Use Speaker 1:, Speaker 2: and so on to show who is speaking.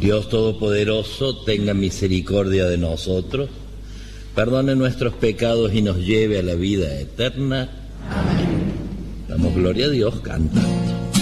Speaker 1: Dios Todopoderoso, tenga misericordia de nosotros, perdone nuestros pecados y nos lleve a la vida eterna. Amén. Damos gloria a Dios cantando.